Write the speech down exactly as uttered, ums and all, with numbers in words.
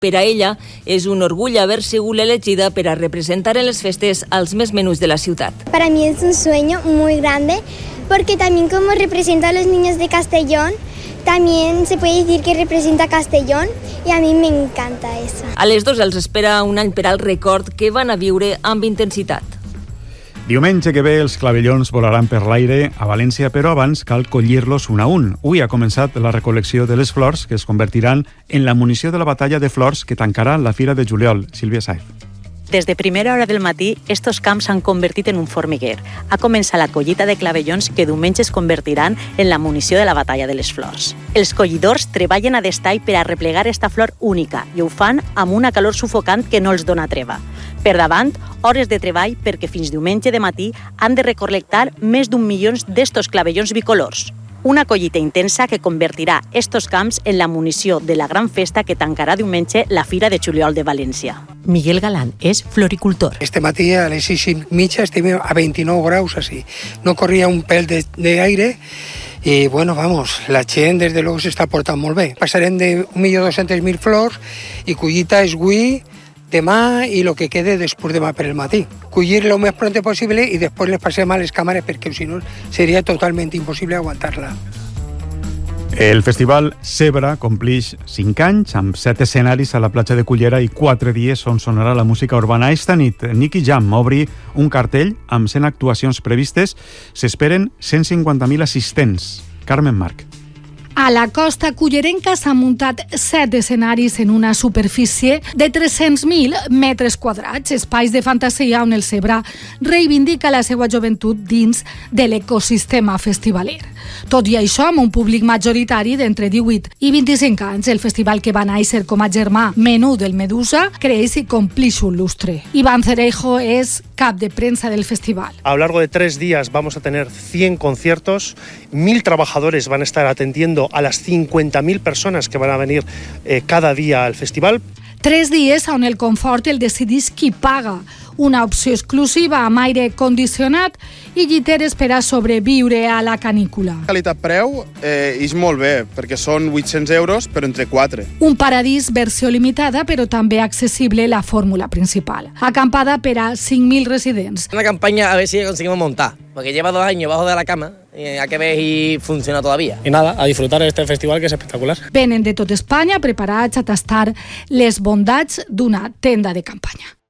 Per a ella és un orgull haver sigut elegida per a representar en les festes als més menuts de la ciutat. Para mí es un sueño muy grande porque también como representa a los niños de Castellón, también se puede decir que representa a Castellón y a mí me encanta eso. A les dos els espera un any per al record que van a viure amb intensitat. Diumenge que ve els clavellons volaran per l'aire a València, però abans cal collir-los un a un. Avui ha començat la recol·lecció de les flors que es convertiran en la munició de la batalla de flors que tancarà la Fira de Juliol. Sílvia Saez. Des de primera hora del matí, estos camps s'han convertit en un formiguer. Ha començat la collita de clavellons que diumenge es convertiran en la munició de la batalla de les flors. Els collidors treballen a destall per a replegar esta flor única i ho fan amb una calor sufocant que no els dona treva. Per davant, hores de treball perquè fins diumenge de matí han de recol·lectar més d'un milió d'estos clavellons bicolors. Una collita intensa que convertirà estos camps en la munició de la gran festa que tancarà diumenge la Fira de Juliol de València. Miguel Galán és floricultor. Este matí a les sis i mitja estem a vint-i-nou graus, així. No corria un pèl d'aire i, bueno, vamos, la gent, des de luego, s'està portant molt bé. Passarem de un milió dos-centes mil flors i collita és avui, demà i el que quede després demà per el matí. Collir lo més pronto possible i després les passem a les càmeres perquè si no seria totalment impossible aguantar-la. El festival Zebra complix cinc anys amb set escenaris a la platja de Cullera i quatre dies on sonarà la música urbana. Esta nit, Nicky Jam obri un cartell amb cent actuacions previstes. S'esperen cent cinquanta mil assistents. Carmen Marc. A la costa cullerenca s'han muntat set escenaris en una superfície de tres-cents mil metres quadrats, espais de fantasia on el Zebra reivindica la seva joventut dins de l'ecosistema festivaler. Tot i això, amb un públic majoritari d'entre divuit i vint-i-cinc anys, el festival que va néixer com a germà menú del Medusa creix i complix un lustre. Iván Cereijo és cap de prensa del festival. A lo largo de tres días vamos a tener cien conciertos, mil trabajadores van a estar atendiendo a las cincuenta mil personas que van a venir eh, cada día al festival. Tres dies on el confort el decidís qui paga. Una opció exclusiva amb aire condicionat i lliteres per a sobreviure a la canícula. Qualitat-preu eh, és molt bé, perquè són vuit-cents euros, però entre quatre. Un paradís versió limitada, però també accessible la fórmula principal. Acampada per a cinc mil residents. Una campaña a ver si conseguimos montar, porque lleva dos años bajo de la cama, y hay que ver si funciona todavía. Y nada, a disfrutar de este festival que es espectacular. Venen de tot Espanya preparats a tastar les bondats d'una tenda de campanya.